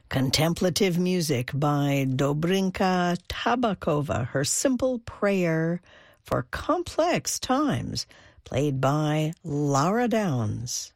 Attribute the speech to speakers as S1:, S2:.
S1: Contemplative music by Dobrinka Tabakova, her simple prayer for complex times, played by Laura Downs.